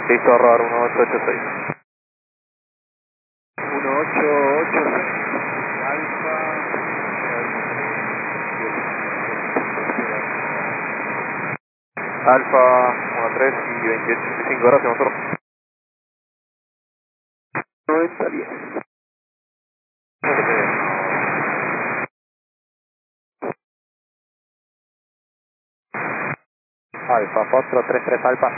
Listo, RAR 1886. 1886. Alfa. Alfa 13 y 2885, gracias, motor. 9010. Alfa 433 Alfa.